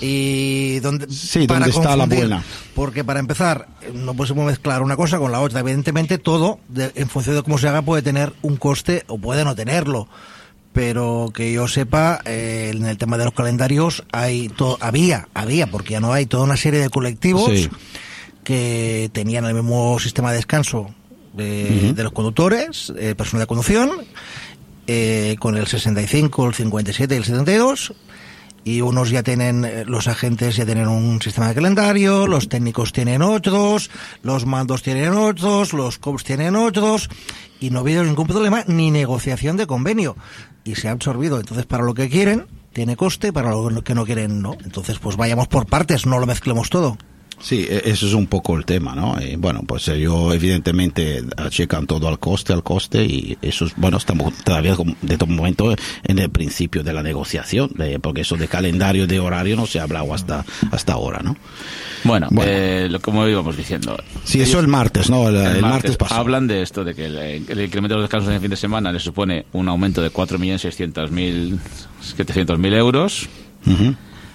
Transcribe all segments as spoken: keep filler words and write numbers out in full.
y dónde, sí, ¿dónde está la buena? Porque para empezar, no podemos mezclar una cosa con la otra. Evidentemente todo, de, en función de cómo se haga, puede tener un coste o puede no tenerlo. Pero que yo sepa, eh, en el tema de los calendarios hay todo, había, había, porque ya no hay, toda una serie de colectivos sí. que tenían el mismo sistema de descanso de, uh-huh. de los conductores, eh, personal de conducción, eh, con el sesenta y cinco, el cincuenta y siete y el setenta y dos. Y unos ya tienen, los agentes ya tienen un sistema de calendario, los técnicos tienen otros, los mandos tienen otros, los cops tienen otros, y no ha habido ningún problema ni negociación de convenio. Y se ha absorbido. Entonces, para lo que quieren, tiene coste, para lo que no quieren, no. Entonces, pues vayamos por partes, no lo mezclemos todo. Sí, eso es un poco el tema, ¿no? Y bueno, pues ellos evidentemente checan todo al coste, al coste, y eso es, bueno, estamos todavía de todo momento en el principio de la negociación, de, porque eso de calendario, de horario no se ha hablado hasta, hasta ahora, ¿no? Bueno, bueno. Eh, lo, como íbamos diciendo. Sí, eso el martes, ¿no? El, el, el martes, martes pasado. Hablan de esto, de que el, el incremento de los descansos en el fin de semana le supone un aumento de cuatro millones seiscientos mil euros. Uh-huh.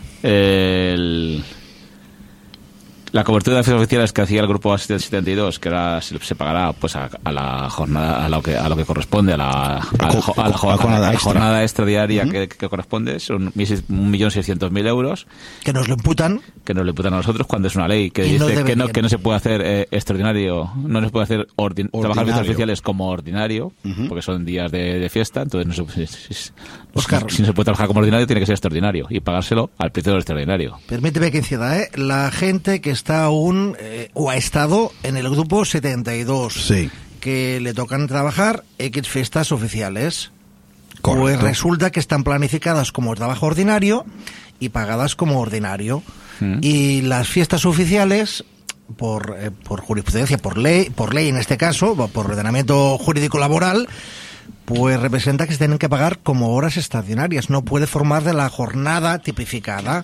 El... La cobertura de fiestas oficiales que hacía el grupo setenta y dos, que ahora se, se pagará pues a, a la jornada, a lo que a lo que corresponde a la, a la, a la, a la, jornada, a la jornada extra diaria uh-huh. que, que corresponde, son un millón seiscientos mil euros que nos lo imputan que nos lo imputan a nosotros cuando es una ley que dice no que no que no se puede hacer eh, extraordinario, no se puede hacer ordin, trabajar fiestas oficiales como ordinario uh-huh. porque son días de, de fiesta, entonces no se, si, si, Oscar, si no se puede trabajar como ordinario tiene que ser extraordinario y pagárselo al precio del extraordinario. Permíteme que incida, ¿eh? La gente que está aún eh, o ha estado en el grupo setenta y dos sí. que le tocan trabajar X fiestas oficiales. Correcto. Pues resulta que están planificadas como trabajo ordinario y pagadas como ordinario. Mm. Y las fiestas oficiales, por, eh, por jurisprudencia, por ley, por ley en este caso, por ordenamiento jurídico laboral, pues representa que se tienen que pagar como horas extraordinarias. No puede formar de la jornada tipificada.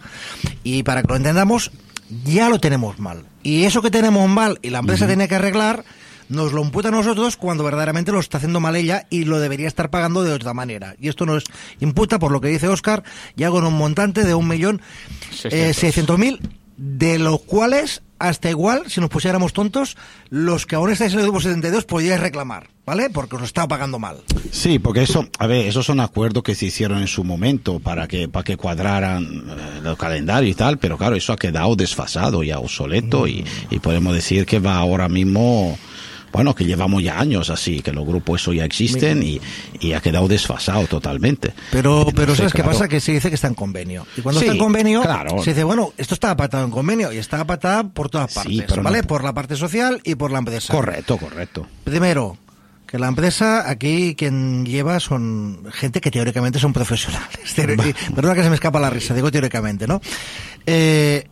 Y para que lo entendamos, ya lo tenemos mal. Y eso que tenemos mal y la empresa uh-huh. tiene que arreglar, nos lo imputa a nosotros cuando verdaderamente lo está haciendo mal ella y lo debería estar pagando de otra manera. Y esto nos imputa, por lo que dice Óscar, ya con un montante de un millón seiscientos mil, de los cuales, hasta igual, si nos pusiéramos tontos, los que aún estáis en el grupo setenta y dos podíais reclamar, ¿vale? Porque os está pagando mal. Sí, porque eso, a ver, esos son acuerdos que se hicieron en su momento para que para que cuadraran eh, el calendario y tal, pero claro, eso ha quedado desfasado, ya obsoleto, mm. y, y podemos decir que va ahora mismo... Bueno, que llevamos ya años así, que los grupos eso ya existen y, y ha quedado desfasado totalmente. Pero, pero no sé, ¿sabes claro. qué pasa? Que se dice que está en convenio. Y cuando sí, está en convenio, claro. se dice, bueno, esto está apatado en convenio y está apatado por todas partes, sí, ¿vale? No... Por la parte social y por la empresa. Correcto, correcto. Primero, que la empresa, aquí quien lleva son gente que teóricamente son profesionales. Perdona que se me escapa la risa, digo teóricamente, ¿no? Eh,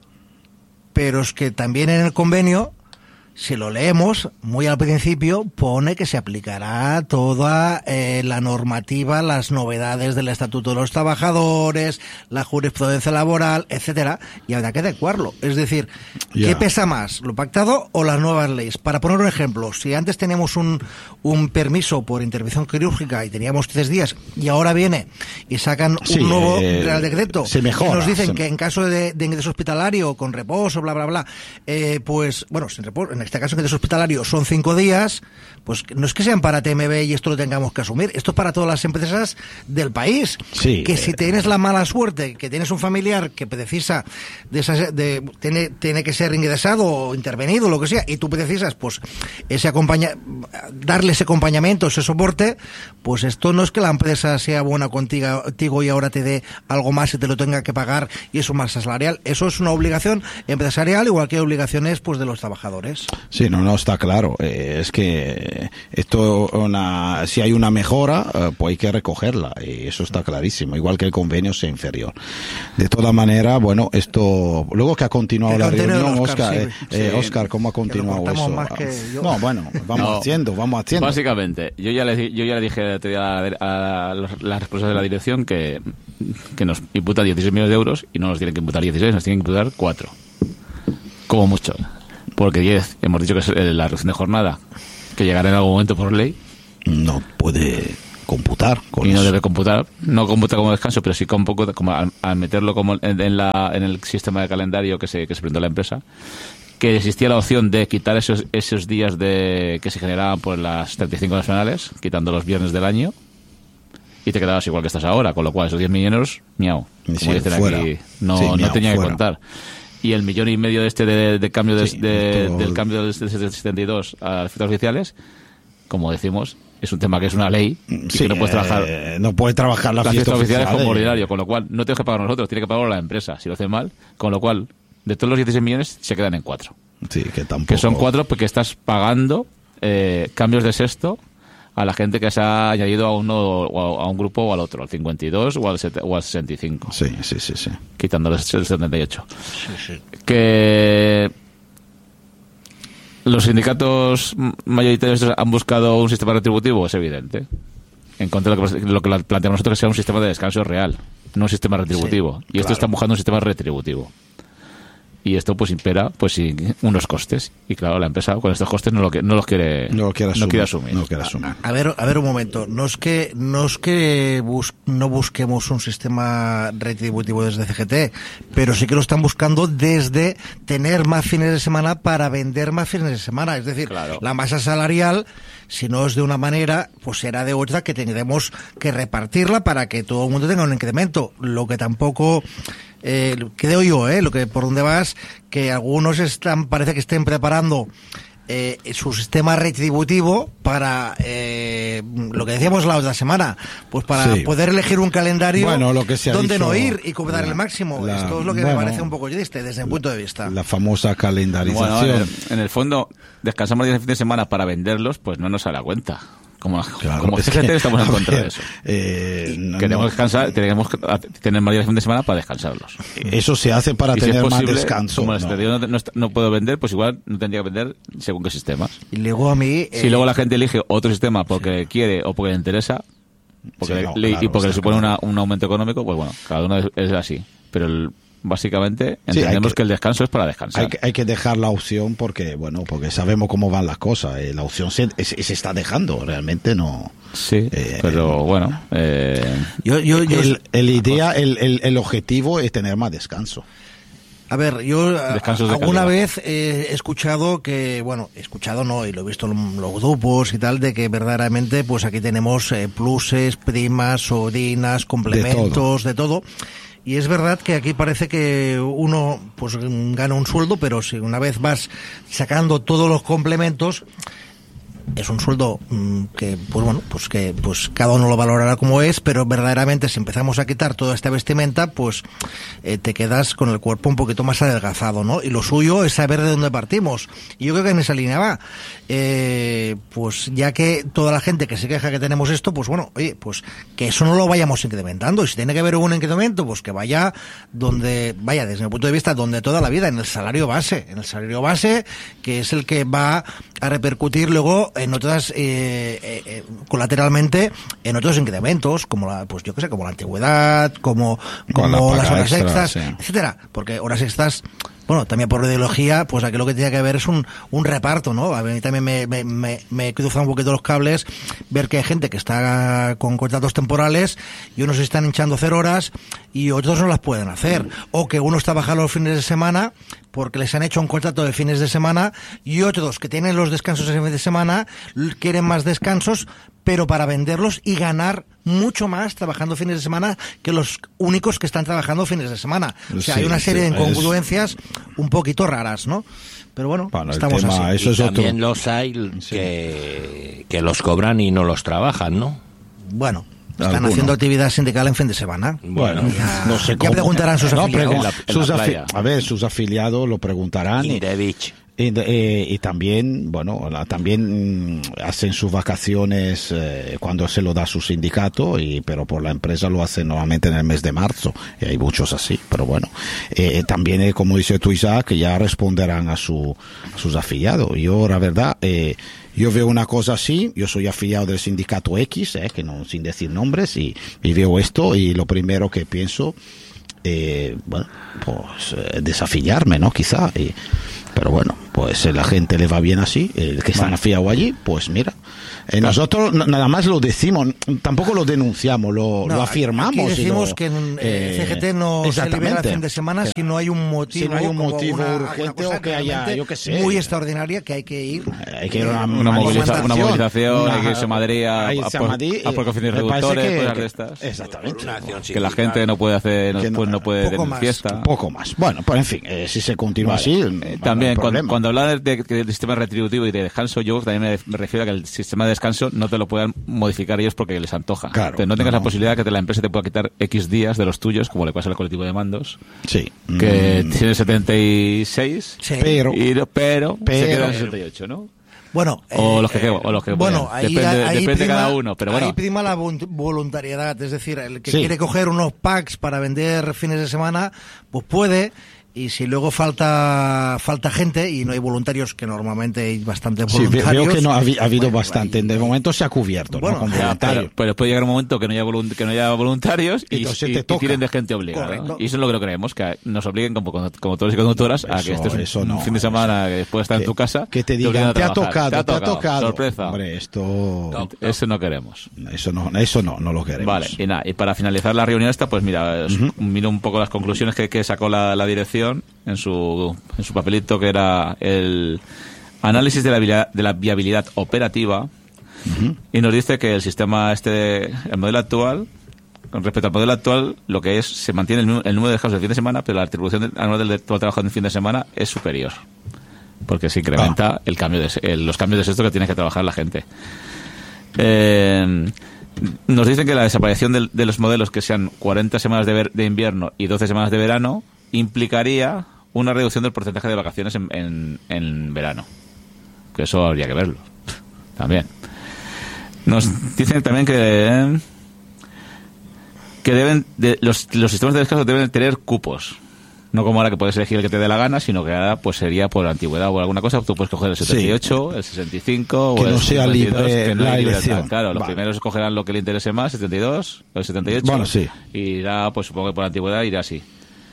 pero es que también en el convenio, si lo leemos, muy al principio pone que se aplicará toda eh, la normativa, las novedades del Estatuto de los Trabajadores, la jurisprudencia laboral, etcétera, y habrá que adecuarlo. Es decir, yeah. ¿qué pesa más, lo pactado o las nuevas leyes? Para poner un ejemplo, si antes teníamos un, un permiso por intervención quirúrgica y teníamos tres días, y ahora viene y sacan sí, un nuevo eh, Real Decreto, se mejora, y nos dicen se... que en caso de, de ingreso hospitalario, con reposo, bla, bla, bla, eh, pues, bueno, sin reposo, en este caso que de hospitalario son cinco días, pues no es que sean para T M B y esto lo tengamos que asumir, esto es para todas las empresas del país. Sí, que eh, si tienes la mala suerte, que tienes un familiar que precisa de, esa, de tiene, tiene que ser ingresado o intervenido, lo que sea, y tú precisas pues ese acompaña, darle ese acompañamiento, ese soporte, pues esto no es que la empresa sea buena contigo, contigo y ahora te dé algo más y te lo tenga que pagar y eso más salarial. Eso es una obligación empresarial, igual que obligaciones pues de los trabajadores. Sí, no, no, está claro. Eh, es que esto, una, si hay una mejora, eh, pues hay que recogerla. Y eso está clarísimo. Igual que el convenio sea inferior. De toda manera, bueno, esto, luego que ha continuado la reunión, Óscar, eh, sí. eh, Óscar, ¿cómo ha continuado eso? Más que yo. No, bueno, vamos no, haciendo, vamos haciendo. Básicamente, yo ya le, yo ya le dije a, a, a la responsable de la dirección que, que nos imputa dieciséis millones de euros y no nos tienen que imputar dieciséis, nos tienen que imputar cuatro. Como mucho. Porque diez, hemos dicho que es la reducción de jornada, que llegará en algún momento por ley. No puede computar. Con y no eso. debe computar, no computa como descanso, pero sí con poco, como al, al meterlo como en, en, la, en el sistema de calendario que se, que se presentó la empresa, que existía la opción de quitar esos, esos días de que se generaban por las treinta y cinco nacionales, quitando los viernes del año, y te quedabas igual que estás ahora, con lo cual esos diez millones, miau, como Sí, dicen fuera. aquí, no, Sí, no miau, tenía fuera. que contar. Y el millón y medio de este de, de cambio de, Sí, de, todo- del cambio del setenta y dos a efectos oficiales, como decimos, es un tema que es una ley y Sí, que no puedes trabajar eh, no puede trabajar las las fiestas fiestas oficiales como oficiales. ordinario, con lo cual no tenemos que pagar nosotros, tiene que pagar la empresa si lo hace mal, con lo cual de todos los dieciséis millones se quedan en cuatro, Sí, que tampoco. que son cuatro porque estás pagando eh, cambios de sexto a la gente que se ha añadido a uno o a, a un grupo o al otro, al cincuenta y dos o al, set- o al sesenta y cinco, Sí, sí, sí, sí. quitando el setenta y ocho. Sí, sí. Que los sindicatos mayoritarios han buscado un sistema retributivo, es evidente. En contra de lo que, lo que planteamos nosotros, que sea un sistema de descanso real, no un sistema retributivo. Sí, y esto claro. está buscando un sistema retributivo. Y esto pues impera pues sí, unos costes. Y claro, la empresa con estos costes no, lo, que- no los quiere, No lo quiere asumir. quiere asumir. No lo quiere asumir. A ver, a ver un momento. No es que no es que bus- no busquemos un sistema retributivo desde C G T, pero sí que lo están buscando desde tener más fines de semana para vender más fines de semana. Es decir, Claro. la masa salarial, si no es de una manera, pues será de otra, que tendremos que repartirla para que todo el mundo tenga un incremento. Lo que tampoco eh, creo yo, eh, lo que por donde vas, que algunos están, parece que estén preparando eh, su sistema retributivo para eh, lo que decíamos la otra semana, pues para Sí. poder elegir un calendario Bueno, lo que se ha donde dicho, no ir y cobrar la- el máximo. la- Esto es lo que bueno, me parece un poco triste desde mi punto de vista. La famosa Bueno, calendarización. en, el, en el fondo, descansamos días de fin de semana para venderlos, pues no nos sale a cuenta. Como, Claro, como es C G T que, estamos en a contra ver, de eso. eh, no- Queremos no- descansar, tenemos que tener más días de fin de semana para descansarlos. Eso se hace para Y si es tener posible, más descanso. Como ¿no? el estadio no, no, está- no puedo vender, pues igual no tendría que vender según qué sistemas. Y luego a mí... Si eh, luego la gente elige otro sistema porque quiere o porque le interesa, porque Sí, le- no, le- claro, y porque le está supone claro. una- un aumento económico, pues bueno, cada uno es, es así. Pero el- básicamente Sí, hay entendemos que- que, el descanso es para descansar. Hay que, hay que dejar la opción porque, bueno, porque sabemos cómo van las cosas. eh, la opción se, se, se está dejando, realmente no. Sí, Eh, pero bueno. Eh, yo, yo, yo- El, el idea, el, el, el objetivo es tener más descanso. A ver, yo a- Descansos de alguna calidad. vez eh, he escuchado que, bueno, he escuchado no, y lo he visto en los grupos y tal, de que verdaderamente pues aquí tenemos eh, pluses, primas, sobrinas, complementos, de todo. Y es verdad que aquí parece que uno pues gana un sueldo, pero si una vez vas sacando todos los complementos, es un sueldo mm, que pues bueno pues que pues cada uno lo valorará como es, pero verdaderamente si empezamos a quitar toda esta vestimenta pues eh, te quedas con el cuerpo un poquito más adelgazado, ¿no? Y lo suyo es saber de dónde partimos, y yo creo que en esa línea va. Eh, pues ya que toda la gente que se queja que tenemos esto, pues bueno, oye, pues que eso no lo vayamos incrementando, y si tiene que haber un incremento, pues que vaya donde vaya, desde mi punto de vista, donde toda la vida, en el salario base, en el salario base, que es el que va a repercutir luego en otras, eh, eh, eh, colateralmente, en otros incrementos, como la, pues yo qué sé, como la antigüedad, como, Con la como paga las horas extra, extras, sí. etcétera, porque horas extras, bueno, también por ideología, pues aquí lo que tiene que haber es un, un reparto, ¿no? A mí también me, me, me, me cruza un poquito los cables ver que hay gente que está con contratos temporales y unos están hinchando hacer horas y otros no las pueden hacer, o que unos trabajan los fines de semana porque les han hecho un contrato de fines de semana, y otros que tienen los descansos de fines de semana l- quieren más descansos, pero para venderlos y ganar mucho más trabajando fines de semana que los únicos que están trabajando fines de semana. O sea, Sí, hay una serie sí, de incongruencias un poquito raras, ¿no? Pero bueno, Bueno, el estamos tema así. Eso y es otro. también los hay que, que los cobran y no los trabajan, ¿no? Bueno, están Alguno. haciendo actividad sindical en fin de semana. Bueno, Ya, no sé ya cómo. preguntarán sus No, afiliados. pregun- En la- en sus la afi- playa. a ver, sus afiliados lo preguntarán. y- Indevich. Y, de- eh, y también, bueno, la- también mm, hacen sus vacaciones eh, cuando se lo da su sindicato, y pero por la empresa lo hacen normalmente en el mes de marzo, y hay muchos así, pero bueno, eh, también, eh, como dice tú, Isaac, que ya responderán a, su, a sus afiliados. Yo, la verdad, eh, yo veo una cosa así, yo soy afiliado del sindicato X, eh, que no, sin decir nombres, y, y veo esto, y lo primero que pienso, eh, bueno, pues eh, desafiliarme, ¿no? Quizá, y, pero bueno, pues eh, la gente le va bien así, el que están afiliado allí, pues mira, Eh, nosotros nada más lo decimos, tampoco lo denunciamos, lo, No, lo afirmamos. Aquí decimos lo, que en eh, C G T no se libera el fin de semana si no hay un motivo, si no hay un como motivo una- urgente una cosa o que haya, realmente yo qué sé, muy extraordinaria que hay que ir. hay que ir a una, Una, moviliza- una movilización, una- hay que irse a Madrid a, hay que a, irse a por- Madrid, a por cofinar me parece reductores, que- cosas que- de estas. Exactamente. Una acción Que la gente no puede hacer, no, Que no- pues no puede poco de más. fiesta. Un poco más. Bueno, pues en fin, eh, si se continúa Vale. así, Eh, no hay también, cuando, problema. cuando hablaba de, de- del sistema retributivo y de descanso, yo también me, me refiero a que el sistema de descanso no te lo puedan modificar ellos porque les antoja. Claro, Entonces, no tengas no. la posibilidad de que la empresa te pueda quitar X días de los tuyos, como le pasa al colectivo de mandos, Sí. que Mm, tiene setenta y seis, Sí. Pero, y no- pero, pero- se quedan en sesenta y ocho, ¿no? Bueno, O eh, los que, o los que bueno, puedan. ahí, depende, ahí depende prima, cada uno, pero bueno. ahí prima la volunt- voluntariedad, es decir, el que Sí. quiere coger unos packs para vender fines de semana, pues puede. Y si luego falta falta gente y no hay voluntarios, que normalmente hay bastantes sí, ve- voluntarios. veo que no ha, habi- ha habido bueno, bastante. ahí- De momento se ha cubierto, Bueno, ¿no? Con ya, Ya, voluntarios. pero, pero puede llegar un momento que no haya, volun- que no haya voluntarios y, Entonces y- te y toca. tiren de gente obligada. Correcto. Y eso es lo que no queremos, que nos obliguen como conductores y conductoras a que Eso- estés un, eso un no, fin de semana que después estar en tu casa. Que te obliguen digan, a te ha trabajar. tocado, te ha tocado. Sorpresa. Hombre, esto... Eso no queremos. Eso no, eso no, no lo queremos. Vale, y nada, y para finalizar la reunión esta, pues mira, os miro un poco las conclusiones que, que sacó la, la dirección en su, en su papelito, que era el análisis de la, viabilidad- de la viabilidad operativa, y nos dice que el sistema este, el modelo actual, con respecto al modelo actual, lo que es, se mantiene el, nu- el número de descansos del fin de semana, pero la atribución del- anual del trabajo en fin de semana es superior, porque se incrementa Ah. el cambio de, se- el- los cambios de sexto que tiene que trabajar la gente. Eh, nos dicen que la desaparición del- de los modelos que sean cuarenta semanas de, ver- de invierno y doce semanas de verano implicaría una reducción del porcentaje de vacaciones en, en, en verano. Que eso habría que verlo. También. Nos dicen también que eh, que deben de, los, los sistemas de descanso deben tener cupos. No como ahora que puedes elegir el que te dé la gana, sino que ahora pues sería por antigüedad o alguna cosa. Tú puedes coger el setenta y ocho, el sesenta y cinco Que o el no sea cincuenta y dos, libre que no la hay libertad. elección. Claro, los Vale. primeros escogerán lo que le interese más, setenta y dos o el setenta y ocho. Bueno, sí. Y irá, pues supongo que por antigüedad irá así.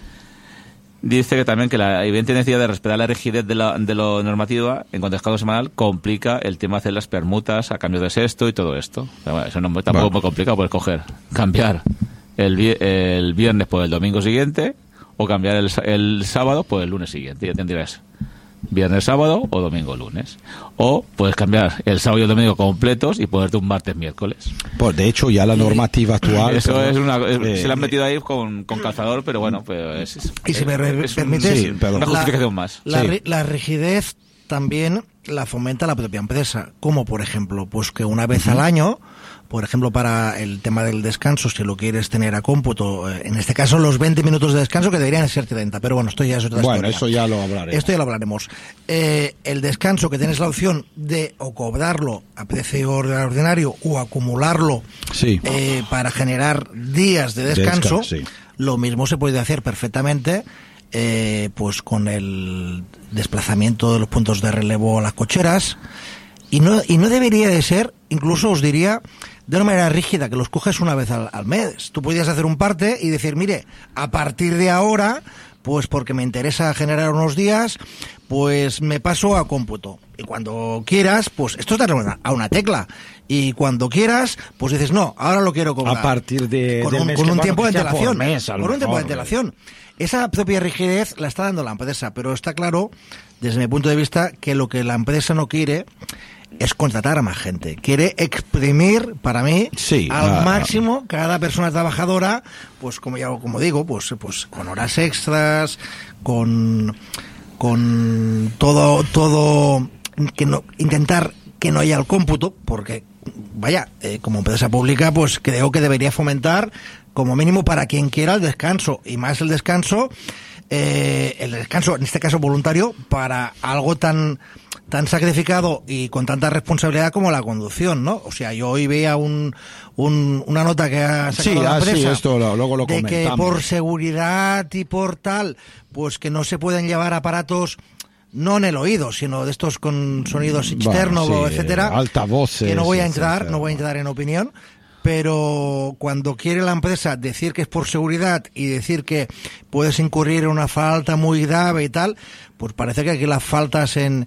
Dice que también que la evidente necesidad de respetar la rigidez de, la, de lo normativa en cuanto a descanso semanal complica el tema de hacer las permutas a cambio de sexto y todo esto. Pero bueno, eso no es tampoco Bueno. muy complicado, puedes coger, cambiar el, vi- el viernes por el domingo siguiente o cambiar el, sa- el sábado por el lunes siguiente. Ya tendrías viernes, sábado o domingo, lunes. O puedes cambiar el sábado y el domingo completos y ponerte un martes, miércoles. Pues de hecho ya la normativa actual... Eso pero, es una, es- eh, se lo han metido ahí con, con calzador, pero bueno, pero es, es- Y si me re- es un- permites, sí, pero- una la- justificación más. La, Sí. ri- la rigidez también la fomenta la propia empresa, como por ejemplo, pues que una vez al año, por ejemplo, para el tema del descanso, si lo quieres tener a cómputo, eh, en este caso los veinte minutos de descanso, que deberían ser treinta, pero bueno, esto ya es otra Bueno, historia. eso ya lo hablaremos. Esto ya lo hablaremos. Eh, el descanso, que tienes la opción de o cobrarlo a precio ordinario o acumularlo Sí. eh, para generar días de descanso, Descanso, sí. lo mismo se puede hacer perfectamente eh, pues con el desplazamiento de los puntos de relevo a las cocheras, y no, y no debería de ser, incluso os diría, de una manera rígida, que los coges una vez al, al mes. Tú podías hacer un parte y decir, mire, a partir de ahora, pues porque me interesa generar unos días, pues me paso a cómputo. Y cuando quieras, pues esto es darle una- a una tecla. Y cuando quieras, pues dices, no, ahora lo quiero cobrar. A partir de- con del un, mes con que un va, tiempo de que sea por antelación. mes, a lo Con un tiempo de mejor, antelación. Esa propia rigidez la está dando la empresa, pero está claro, desde mi punto de vista, que lo que la empresa no quiere es contratar a más gente. Quiere exprimir, para mí, Sí, al ah, máximo cada persona trabajadora, pues como ya como digo, pues pues con horas extras, con con todo todo que no intentar que no haya el cómputo, porque vaya, eh, como empresa pública, pues creo que debería fomentar como mínimo para quien quiera el descanso, y más el descanso eh, el descanso, en este caso voluntario, para algo tan tan sacrificado y con tanta responsabilidad como la conducción, ¿no? O sea, yo hoy veía un, un una nota que ha sacado Sí, la ah, sí, empresa esto lo- luego lo de que comentamos. por seguridad y por tal, pues que no se pueden llevar aparatos no en el oído, sino de estos con sonidos externos, Bueno, sí, etcétera. altavoces, Que no voy a entrar, etcétera. no voy a entrar en opinión. Pero cuando quiere la empresa decir que es por seguridad y decir que puedes incurrir en una falta muy grave y tal, pues parece que aquí las faltas en,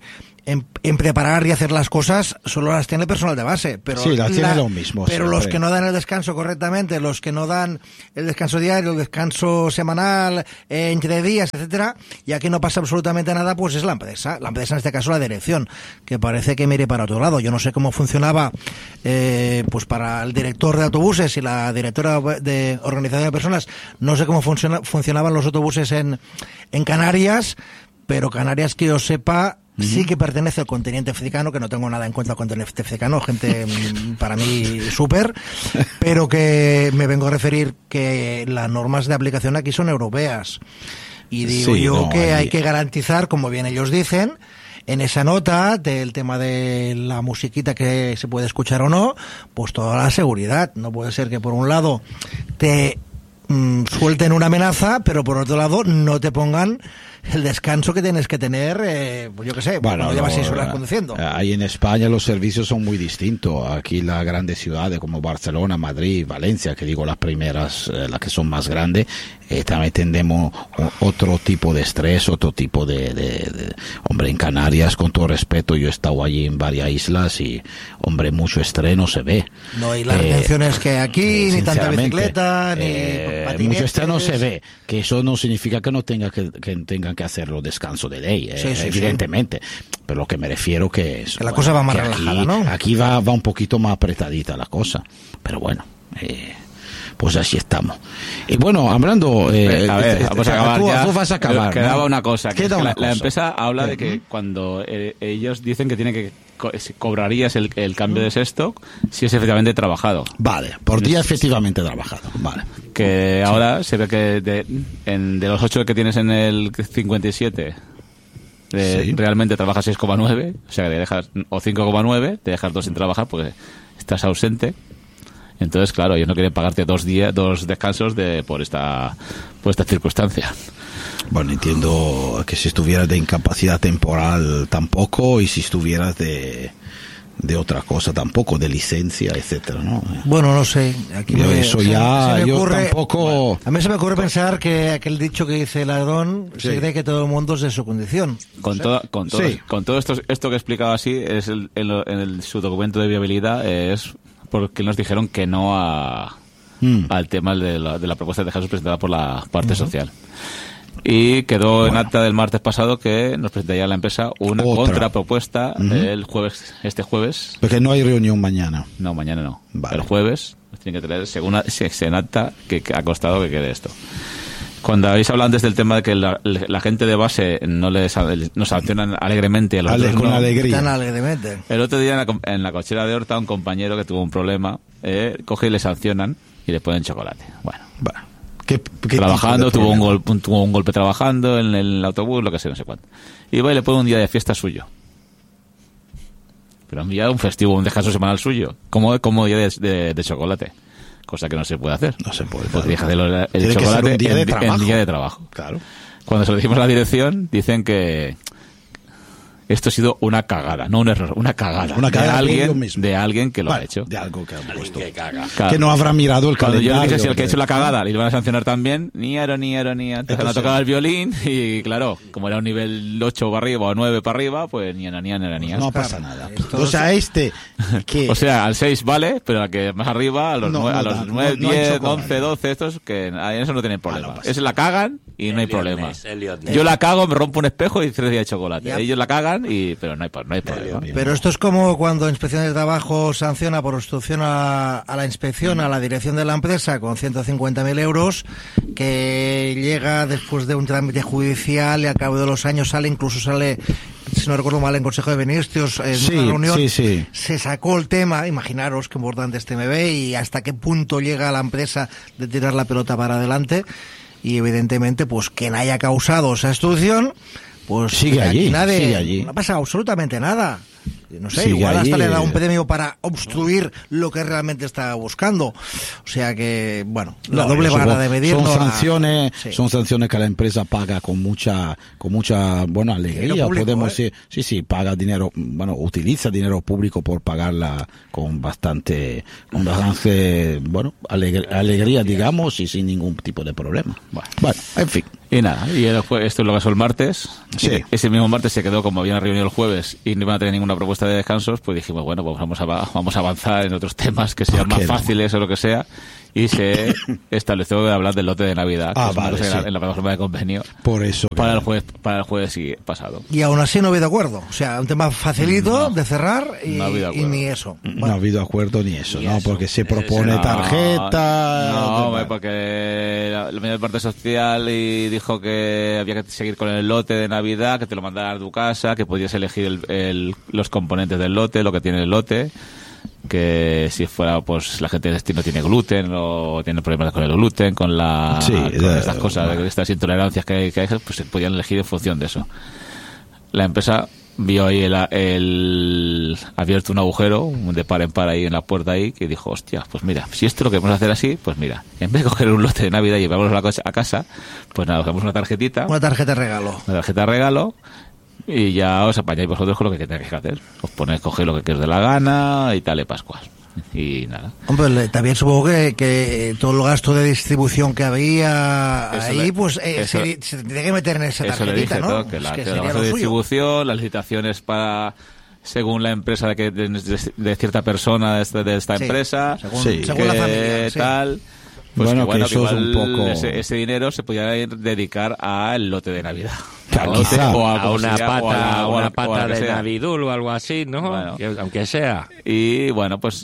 en, en preparar y hacer las cosas solo las tiene el personal de base. Pero sí, las tiene la, lo mismo. Pero siempre. los que no dan el descanso correctamente, los que no dan el descanso diario, el descanso semanal, eh, entre días, etcétera, y aquí no pasa absolutamente nada, pues es la empresa. La empresa, en este caso, la dirección, que parece que mire para otro lado. Yo no sé cómo funcionaba eh, pues para el director de autobuses y la directora de organización de personas, no sé cómo funciona, funcionaban los autobuses en, en Canarias, pero Canarias, que yo sepa, uh-huh. sí que pertenece al continente africano, que no tengo nada en cuenta al continente africano, gente para mí súper, pero que me vengo a referir que las normas de aplicación aquí son europeas. Y digo sí, yo no, que hay... hay que garantizar, como bien ellos dicen, en esa nota del tema de la musiquita que se puede escuchar o no, pues toda la seguridad. No puede ser que por un lado te mmm, suelten una amenaza, pero por otro lado no te pongan el descanso que tienes que tener, eh, pues yo qué sé, bueno, cuando llevas no, seis horas conduciendo. Ahí en España los servicios son muy distintos. Aquí las grandes ciudades como Barcelona, Madrid, Valencia, que digo las primeras, eh, las que son más grandes, eh, también tenemos otro tipo de estrés, otro tipo de, de, de... Hombre, en Canarias, con todo respeto, yo he estado allí en varias islas y, hombre, mucho estrés no se ve. No, y las eh, retenciones que hay aquí, eh, ni tanta bicicleta, ni eh, patinetes. Mucho estrés no se ve, que eso no significa que no tenga que, que tenga que hacerlo descanso de ley, eh, sí, sí, evidentemente, sí. Pero lo que me refiero que es que la bueno, cosa va más relajada, aquí, ¿no? Aquí va, va un poquito más apretadita la cosa, pero bueno, eh, pues así estamos. Y bueno, hablando, eh, a ver, vamos a acabar tú, ya. tú vas a acabar. Quedaba ¿no? una cosa, que, Queda es que una la, cosa. la empresa habla de que cuando eh, ellos dicen que tienen que co cobrarías el, el cambio de sexto si es efectivamente trabajado. Vale, por día efectivamente trabajado, vale. Que sí. Ahora se ve que de, en, de los ocho que tienes en el cincuenta y siete, de, sí. realmente trabajas seis coma nueve, o sea que te dejas, o cinco coma nueve, te dejas dos sin trabajar porque estás ausente. Entonces, claro, ellos no quieren pagarte dos días, dos descansos de por esta, por esta circunstancia. Bueno, entiendo que si estuvieras de incapacidad temporal tampoco, y si estuvieras de, de otra cosa tampoco, de licencia, etcétera, ¿no? Bueno, no sé. Aquí yo, me, eso se, ya, se me yo ocurre, tampoco... Bueno, a mí se me ocurre pensar que aquel dicho que dice Ladrón, sí. se cree que todo el mundo es de su condición. Con, ¿sí? todo, con, todo, sí. con todo esto, esto que he explicado así, es el, en, lo, en el, su documento de viabilidad es porque nos dijeron que no a, mm. al tema de la, de la propuesta de Jesús presentada por la parte uh-huh. social. Y quedó bueno. en acta del martes pasado que nos presentaría la empresa una Otra. contrapropuesta uh-huh. el jueves, este jueves. Porque no hay reunión mañana. No, mañana no. Vale. El jueves nos tienen que traer, según se, se en acta, que, que ha costado que quede esto. Cuando habéis hablado antes del tema de que la, la gente de base no les nos sancionan alegremente a los Ale, otros con no, alegría. Tan alegremente. El otro día en la, en la cochera de Horta un compañero que tuvo un problema, eh, coge y le sancionan y le ponen chocolate. Bueno, bueno. ¿Qué, qué trabajando, tuvo un, gol, tuvo un golpe trabajando en el autobús, lo que sé, no sé cuánto. Y va y le pone un día de fiesta suyo. Pero un día un festivo, un descanso semanal suyo. Como, como día de, de, de chocolate. Cosa que no se puede hacer. No se puede. Porque claro. el, el Tiene chocolate que ser un día de en, trabajo. en día de trabajo. Claro. Cuando se lo decimos a la dirección, dicen que esto ha sido una cagada, no un error, una cagada. Una cagada de alguien, de alguien que lo vale, ha hecho. De algo que ha puesto. Que caga. Claro. Que no habrá mirado el Cuando calendario. Yo dije si el que ha hecho la cagada ¿no? le van a sancionar también, ni aro, ni aro, ni aro. Entonces, Entonces, han tocado el violín y claro, como era un nivel ocho para arriba o nueve para arriba, pues ni aro, ni aro, ni aro. No pasa nada. O sea, este... que O sea, al seis vale, pero al que más arriba, a los, no, nueve, no a los da, nueve, no, no diez, once, doce, estos, que en eso no tienen problema. Ah, no Ese la cagan y no hay problema. Yo la cago, me rompo un espejo y tres días de chocolate. Yep. Ellos la cagan, y pero no hay, no hay problema. Pero esto es como cuando Inspección de Trabajo sanciona por obstrucción a, a la inspección a la dirección de la empresa con ciento cincuenta mil euros, que llega después de un trámite judicial y al cabo de los años sale, incluso sale, si no recuerdo mal, en Consejo de Ministros, en sí, una reunión, sí, sí. se sacó el tema, imaginaros qué importante este M B y hasta qué punto llega la empresa de tirar la pelota para adelante, y evidentemente pues quien haya causado esa obstrucción pues sigue allí, nadie, sigue allí. No pasa absolutamente nada. No sé, sigue igual allí, hasta le da eh... un premio para obstruir lo que realmente está buscando. O sea que, bueno, la no, doble vara de medir. Son no sanciones, la... sí. son sanciones que la empresa paga con mucha, con mucha, bueno, alegría. Público, podemos ¿eh? decir, sí, sí, paga dinero, bueno, utiliza dinero público por pagarla con bastante, con bastante, bueno, alegría, alegría, digamos, y sin ningún tipo de problema. Bueno, bueno, en fin. Y nada, y el jue- esto es lo que pasó el martes. Sí. Y ese mismo martes se quedó, como habían reunido el jueves y no iban a tener ninguna propuesta de descansos, pues dijimos, bueno, pues vamos a, vamos a avanzar en otros temas que sean ¿Por qué más no? fáciles o lo que sea. Y se estableció de hablar del lote de Navidad, que Ah, es una vale, cosa sí. en la plataforma de convenio, Por eso. para el jueves, para el jueves sí, pasado. Y aún así no había de acuerdo. O sea, un tema facilito No. de cerrar y, No ha habido y acuerdo. ni eso. No ha Bueno, habido acuerdo ni eso, Ni ¿no? eso. Porque se propone No, tarjeta. No, de- hombre, porque la, la mayor parte social y dijo que había que seguir con el lote de Navidad, que te lo mandaran a tu casa, que podías elegir el, el- los componentes del lote, lo que tiene el lote, que si fuera, pues la gente de destino tiene gluten o tiene problemas con el gluten, con la Sí, con de- estas cosas, de estas intolerancias que hay, que hay, pues se podían elegir en función de eso. La empresa vio ahí el, el abierto un agujero de par en par ahí en la puerta ahí, que dijo, hostia, pues mira, si esto lo queremos hacer así, pues mira, en vez de coger un lote de Navidad y llevarlo a, la cosa- a casa, pues nada, cogemos una tarjetita, una tarjeta de regalo. una tarjeta de regalo, y ya os apañáis vosotros con lo que tengáis que hacer. Os ponéis, cogéis lo que os dé la gana y tal, de Pascuas. Y nada. Hombre, le- también supongo que, que todo el gasto de distribución que había Eso ahí, le- pues eh, eso- se, se tiene que meter en esa Eso le tarjetita, dije ¿no? todo, que Es la, que que la sería base lo de suyo. distribución, las licitaciones para, según la empresa de, que, de, de- de cierta persona de, esta- de esta Sí, empresa, según, Sí. según la que familia. Sí. tal. Pues Bueno, que, bueno, que eso es un igual poco- ese, ese dinero se podía ir dedicar al lote de Navidad. Claro, Al lote, quizá. o A como una sea, o a la- pata, o a una la- o a pata lo que de sea. Navidul o algo así, ¿no? Bueno. Que- aunque sea. Y bueno, pues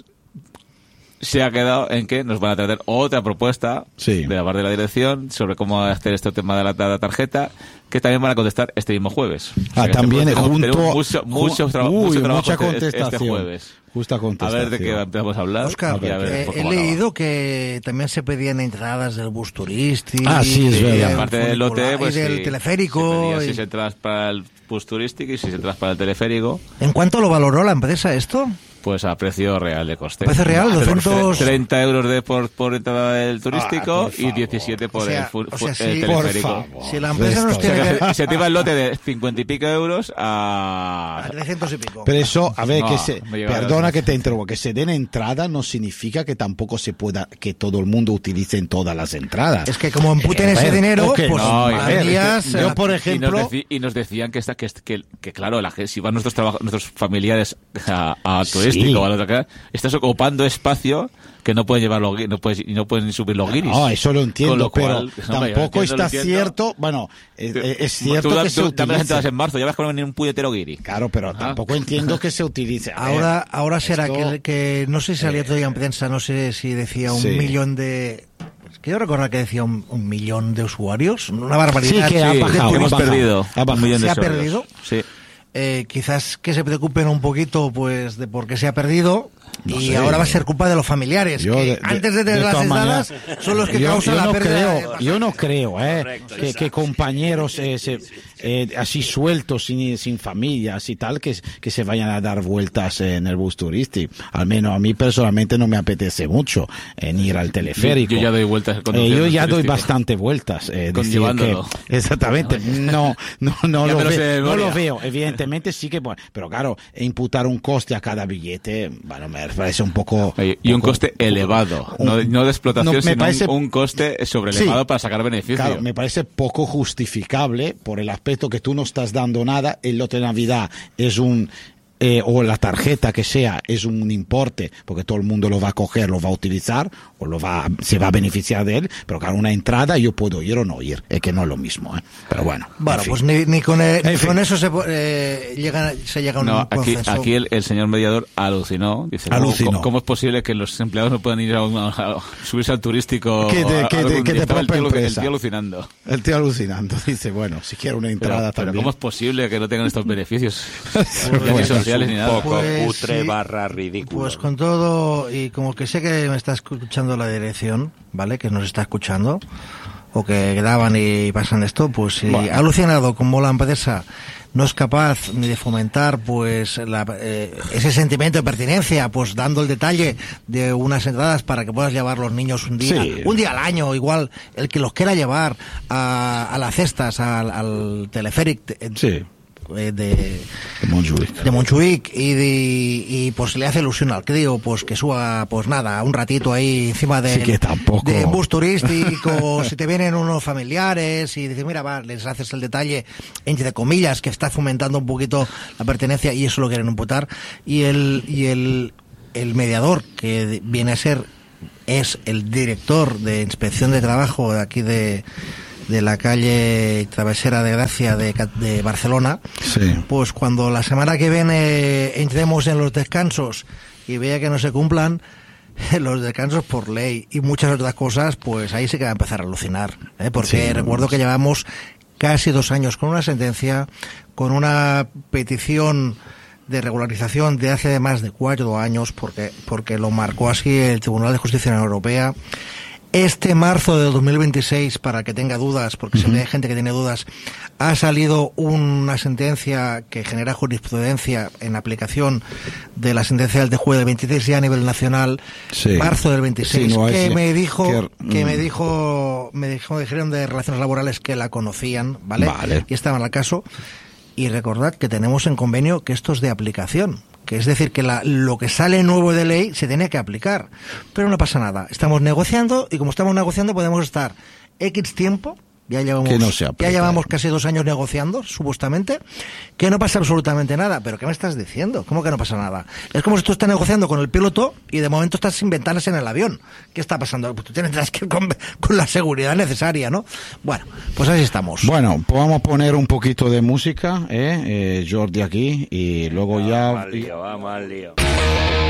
se ha quedado en que nos van a traer otra propuesta Sí. de la parte de la dirección sobre cómo hacer este tema de la, de la tarjeta, que también van a contestar este mismo jueves. O sea Ah, que también tenemos- junto. tenemos mucho, mucho, ju- traba- Uy, mucho trabajo mucha este- contestación. este jueves. Justa A contestación. ver de qué empezamos a hablar. Oscar, y a ver eh, pues, he cómo acaba. leído que también se pedían entradas del bus turístico. Ah, sí, es y verdad. Y del aparte del lote, funicular, pues y del sí, teleférico. se pedía y- seis entradas para el bus turístico y seis entradas para el teleférico, ¿En cuánto lo valoró la empresa esto? pues a precio real de coste. ¿Precio real? Vale, doscientos treinta euros de por, por entrada del Ah, turístico por y favor. diecisiete por O sea, el, fu- o sea, fu- sí, el por teleférico. favor. Si la empresa nos Esto- tiene O sea, que... que se te iba el lote de cincuenta y pico euros a... a trescientos y pico. Pero eso, a ver, No, que se, no llega a perdona los- que te interrumpa, que se den entrada no significa que tampoco se pueda, que todo el mundo utilice en todas las entradas. Es que como emputen Eh, ese a ver, dinero, ok, pues no, y a ver, harías, yo, eh, por Y nos, ejemplo, deci- y nos decían que, esta, que, que, que claro, la, gente- si van nuestros trabajos, nuestros familiares a, a turístico Sí. o a la otra cara, estás ocupando espacio que no pueden llevar los gui- no puedes, y no pueden subir los guiris. no, eso lo Con entiendo, lo cual, pero hombre, yo tampoco entiendo, está lo entiendo. cierto, bueno, eh, eh, es cierto tú, da- que se tú dame las entradas utilice. en marzo, ya vas con ni un puñetero guiri. Claro, pero Ajá. tampoco entiendo que se utilice. A ver, ahora, ahora será esto- que, que no sé si salía todavía en prensa, no sé si decía un Sí. millón de... Quiero recordar que decía un, un millón de usuarios, una barbaridad. Sí, que ha Sí, bajado, que hemos ha bajado, perdido ha bajado. un millón de ¿Se ha usuarios. perdido? Sí. Eh, quizás que se preocupen un poquito pues de por qué se ha perdido No y sé, ahora va a yo- ser culpa de los familiares yo que de- de- antes de tener de las todas entradas maneras, son los que yo, causan yo la no pérdida de creo, pasaje. yo no creo eh, Correcto, que, exacto. que compañeros eh, se- eh, así sueltos sin, sin familias y tal que, que se vayan a dar vueltas en el bus turístico. Al menos a mí personalmente no me apetece mucho en ir al teleférico. Yo ya doy vueltas Eh, conduciendo yo el ya doy turístico. bastante vueltas. Eh, Con decir llevándolo. que- exactamente. No, no, no, Ya lo me lo sé de veo, no memoria. lo veo. Evidentemente sí que, bueno, pero claro, imputar un coste a cada billete, bueno, me parece un poco. Oye, y un poco- coste elevado, un- no, no de explotación, no, me sino parece- un, un coste sobrelevado Sí. para sacar beneficio. Claro, me parece poco justificable por el aspecto que tú no estás dando nada. El lote de Navidad es un. Eh, o la tarjeta que sea es un importe porque todo el mundo lo va a coger, lo va a utilizar o lo va se va a beneficiar de él, pero claro, una entrada yo puedo ir o no ir, es que no es lo mismo, ¿eh? Pero bueno. Bueno, en fin. pues ni, ni con, el- En ni fin. con eso se, po- eh, llega, se llega a un No, aquí, consenso. aquí el, el señor mediador alucinó. Dice, ¿cómo- Alucinó. ¿cómo, cómo es posible que los empleados no puedan ir a, una- a subirse al turístico? Que de- a- que a- de- que de estaba el propia tío alu- empresa. El tío alucinando. El tío alucinando dice, bueno, si quiero una Pero, entrada pero también. ¿cómo es posible que no tengan estos beneficios? Bueno, Ni sociales ni un nada. poco Pues, cutre sí. barra ridículo. Pues con todo, y como que sé que me está escuchando la dirección, ¿vale? Que nos está escuchando, o que graban y pasan esto, pues sí, Bueno. ha alucinado como la empresa no es capaz ni de fomentar pues la, eh, ese sentimiento de pertinencia, pues dando el detalle de unas entradas para que puedas llevar los niños un día, Sí. un día al año, igual el que los quiera llevar a, a las cestas, al, al teleférico, eh, Sí. eh, de, De Montjuic. de Montjuic y, de, y pues le hace ilusión al crío pues que suba pues nada un ratito ahí encima de, Sí, que tampoco. de un bus turístico, si te vienen unos familiares y dices mira va, les haces el detalle entre comillas que está fomentando un poquito la pertenencia y eso lo quieren imputar y el y el, el mediador que viene a ser es el director de inspección de trabajo de aquí de de la calle Travesera de Gracia de, de Barcelona, Sí. pues cuando la semana que viene entremos en los descansos y vea que no se cumplan los descansos por ley y muchas otras cosas, pues ahí sí que va a empezar a alucinar, ¿eh? Porque Sí, recuerdo vamos. que llevamos casi dos años con una sentencia, con una petición de regularización de hace más de cuatro años, porque, porque lo marcó así el Tribunal de Justicia de la Unión Europea. Este marzo de dos mil veintiséis, para que tenga dudas, porque siempre hay gente que tiene dudas, ha salido una sentencia que genera jurisprudencia en aplicación de la sentencia del juez del veintiséis ya a nivel nacional, Sí. marzo del veintiséis, Sí, no, que es- me dijo, que- que mm. me dijo, me dijo, me dijeron de relaciones laborales que la conocían, ¿vale? Vale. Y estaban al caso. Y recordad que tenemos en convenio que esto es de aplicación, que es decir, que la, lo que sale nuevo de ley se tiene que aplicar. Pero no pasa nada, estamos negociando y como estamos negociando podemos estar X tiempo, ya llevamos, Que no se aplica. ya llevamos casi dos años negociando, supuestamente, que no pasa absolutamente nada. ¿Pero qué me estás diciendo? ¿Cómo que no pasa nada? Es como si tú estás negociando con el piloto y de momento estás sin ventanas en el avión. ¿Qué está pasando? Pues tú tendrás que ir con, con la seguridad necesaria, ¿no? Bueno, pues así estamos. Bueno, pues vamos a poner un poquito de música, ¿eh? Eh, Jordi aquí, y luego ya... Vamos al lío, vamos al lío.